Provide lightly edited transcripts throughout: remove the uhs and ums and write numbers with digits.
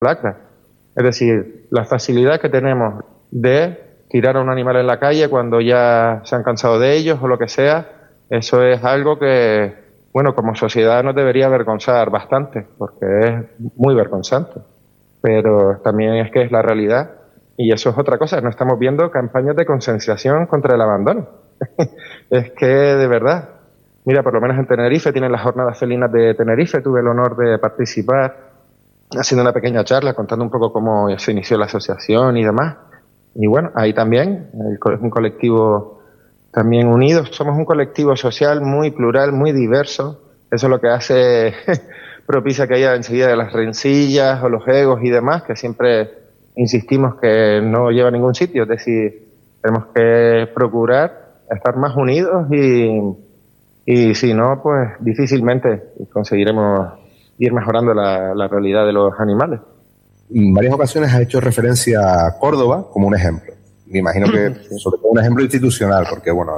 lacra. Es decir, la facilidad que tenemos de tirar a un animal en la calle cuando ya se han cansado de ellos o lo que sea, eso es algo que, bueno, como sociedad nos debería avergonzar bastante, porque es muy vergonzante. Pero también es que es la realidad y eso es otra cosa. No estamos viendo campañas de concienciación contra el abandono. Es que, de verdad, mira, por lo menos en Tenerife tienen las jornadas felinas de Tenerife. Tuve el honor de participar haciendo una pequeña charla, contando un poco cómo se inició la asociación y demás. Y bueno, ahí también, un colectivo también unido. Somos un colectivo social muy plural, muy diverso. Eso es lo que hace, propicia que haya enseguida las rencillas o los egos y demás, que siempre insistimos que no lleva a ningún sitio. Es decir, tenemos que procurar estar más unidos y si no, pues difícilmente conseguiremos ir mejorando la realidad de los animales. En varias ocasiones ha hecho referencia a Córdoba como un ejemplo. Me imagino que sobre todo un ejemplo institucional, porque bueno,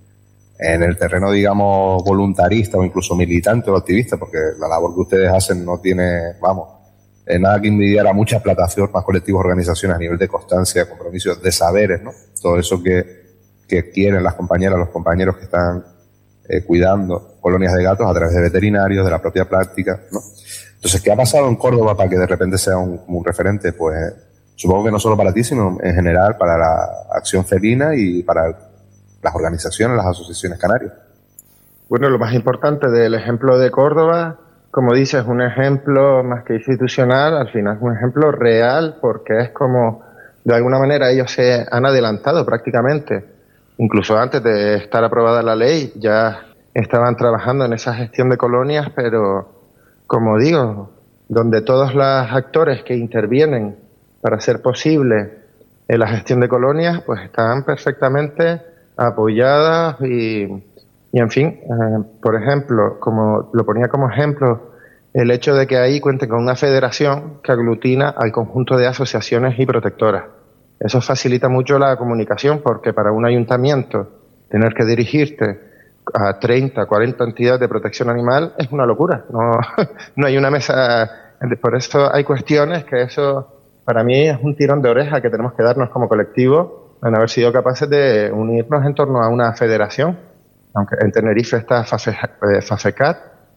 en el terreno, digamos, voluntarista o incluso militante o activista, porque la labor que ustedes hacen no tiene, vamos, nada que envidiar a muchas plataformas, colectivos, organizaciones a nivel de constancia, compromisos, de saberes, ¿no? Todo eso que quieren las compañeras, los compañeros que están cuidando colonias de gatos a través de veterinarios, de la propia práctica, ¿no? Entonces, ¿qué ha pasado en Córdoba para que de repente sea un referente? Pues supongo que no solo para ti, sino en general para la acción felina y para las organizaciones, las asociaciones canarias. Bueno, lo más importante del ejemplo de Córdoba, como dices, es un ejemplo más que institucional, al final es un ejemplo real, porque es como, de alguna manera, ellos se han adelantado prácticamente. Incluso antes de estar aprobada la ley, ya estaban trabajando en esa gestión de colonias, pero, como digo, donde todos los actores que intervienen para hacer posible la gestión de colonias, pues están perfectamente apoyadas y en fin, por ejemplo, como lo ponía como ejemplo, el hecho de que ahí cuenten con una federación que aglutina al conjunto de asociaciones y protectoras. Eso facilita mucho la comunicación, porque para un ayuntamiento tener que dirigirte a 30, 40 entidades de protección animal es una locura. No, no hay una mesa. Por eso hay cuestiones que eso para mí es un tirón de oreja que tenemos que darnos como colectivo en haber sido capaces de unirnos en torno a una federación. Aunque en Tenerife está FAFECAT,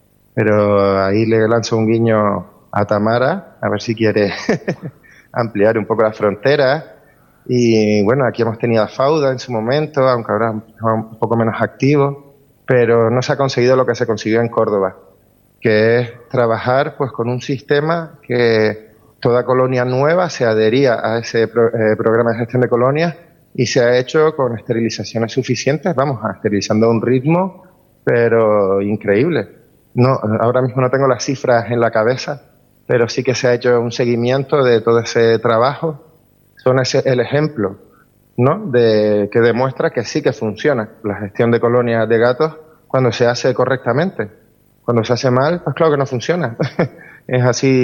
pero ahí le lanzo un guiño a Tamara, a ver si quiere ampliar un poco las fronteras. Y bueno, aquí hemos tenido a FAUDA en su momento, aunque ahora un poco menos activo, pero no se ha conseguido lo que se consiguió en Córdoba, que es trabajar pues con un sistema que toda colonia nueva se adhería a ese programa de gestión de colonias y se ha hecho con esterilizaciones suficientes, vamos, esterilizando a un ritmo, pero increíble. No, ahora mismo no tengo las cifras en la cabeza, pero sí que se ha hecho un seguimiento de todo ese trabajo. Son el ejemplo, ¿no?, de que demuestra que sí que funciona la gestión de colonias de gatos cuando se hace correctamente. Cuando se hace mal, pues claro que no funciona. Es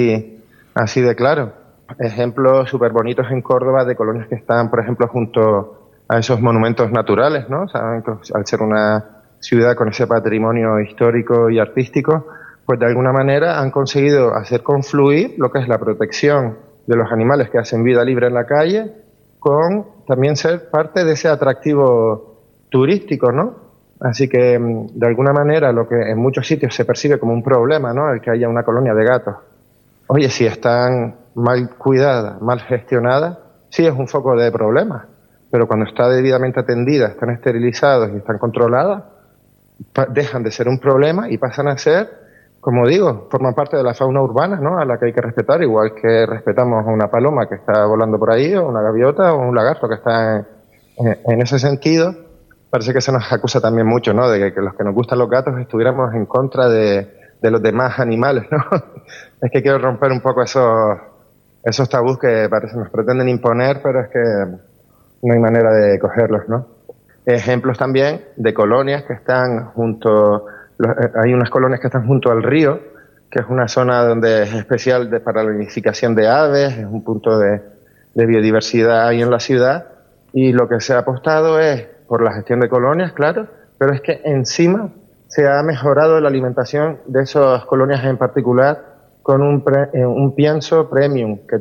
así de claro. Ejemplos súper bonitos en Córdoba de colonias que están, por ejemplo, junto a esos monumentos naturales, ¿no? Saben que al ser una ciudad con ese patrimonio histórico y artístico, pues de alguna manera han conseguido hacer confluir lo que es la protección de los animales que hacen vida libre en la calle con también ser parte de ese atractivo turístico, ¿no? Así que, de alguna manera, lo que en muchos sitios se percibe como un problema, ¿no?, el que haya una colonia de gatos. Oye, si están mal cuidadas, mal gestionadas, sí es un foco de problemas, pero cuando está debidamente atendida, están esterilizados y están controladas, dejan de ser un problema y pasan a ser, como digo, forman parte de la fauna urbana, ¿no?, a la que hay que respetar, igual que respetamos a una paloma que está volando por ahí, o una gaviota, o un lagarto que está en ese sentido. Parece que se nos acusa también mucho, ¿no?, de que los que nos gustan los gatos estuviéramos en contra de los demás animales, ¿no? Es que quiero romper un poco esos tabús que parece nos pretenden imponer, pero es que no hay manera de cogerlos, ¿no? Ejemplos también de colonias que están hay unas colonias que están junto al río, que es una zona donde es especial para la nidificación de aves, es un punto de biodiversidad ahí en la ciudad, y lo que se ha apostado es por la gestión de colonias, claro, pero es que encima se ha mejorado la alimentación de esas colonias en particular con un pienso premium, que